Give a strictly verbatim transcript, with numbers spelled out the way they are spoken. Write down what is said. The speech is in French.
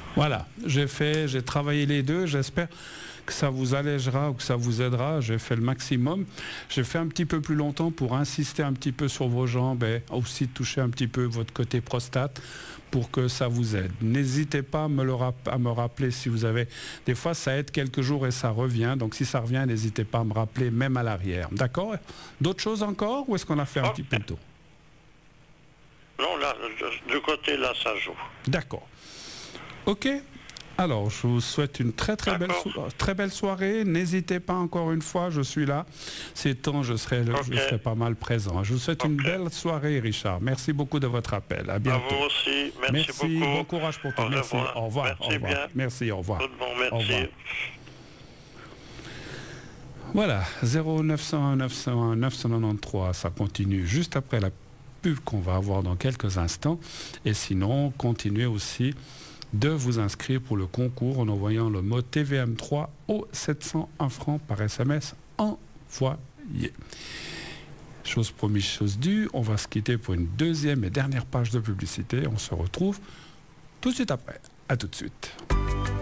Voilà, j'ai fait, j'ai travaillé les deux, j'espère que ça vous allégera ou que ça vous aidera, j'ai fait le maximum. J'ai fait un petit peu plus longtemps pour insister un petit peu sur vos jambes et aussi toucher un petit peu votre côté prostate pour que ça vous aide. N'hésitez pas à me, le rap- à me rappeler si vous avez... Des fois, ça aide quelques jours et ça revient, donc si ça revient, n'hésitez pas à me rappeler, même à l'arrière. D'accord? D'autres choses encore ou est-ce qu'on a fait un Ok. petit peu le tour? Non, là, du côté là, ça joue. D'accord. Ok. Alors, je vous souhaite une très très belle, so- très belle soirée. N'hésitez pas encore une fois, je suis là. Ces temps, je serai, Ok. je serai pas mal présent. Je vous souhaite une Ok. belle soirée, Richard. Merci beaucoup de votre appel. À À bientôt. vous aussi, merci, Merci, beaucoup. bon courage pour toi. Au Merci. revoir. Au revoir. Merci Au revoir. bien. Merci, au revoir. Tout bon, Au revoir. merci. Voilà, zéro neuf cent un neuf cent un neuf cent quatre-vingt-treize, ça continue juste après la pub qu'on va avoir dans quelques instants. Et sinon, continuez aussi de vous inscrire pour le concours en envoyant le mot T V M trois au sept cent un francs par S M S envoyé. Chose promise, chose due, on va se quitter pour une deuxième et dernière page de publicité. On se retrouve tout de suite après. À tout de suite.